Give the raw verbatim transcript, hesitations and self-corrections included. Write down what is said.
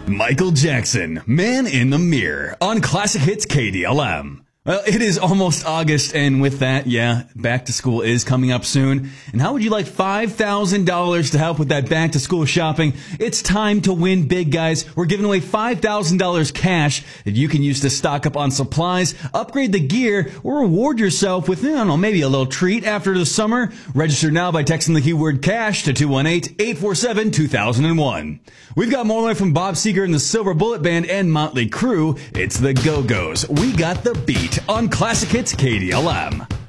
Michael Jackson, Man in the Mirror, on Classic Hits K D L M. Well, it is almost August, and with that, yeah, back to school is coming up soon. And how would you like five thousand dollars to help with that back to school shopping? It's time to win big, guys. We're giving away five thousand dollars cash that you can use to stock up on supplies, upgrade the gear, or reward yourself with, I don't know, maybe a little treat after the summer. Register now by texting the keyword cash to two one eight, eight four seven, two thousand one. We've got more live from Bob Seger and the Silver Bullet Band and Motley Crue. It's the Go-Go's. We got the beat on Classic Hits K D L M.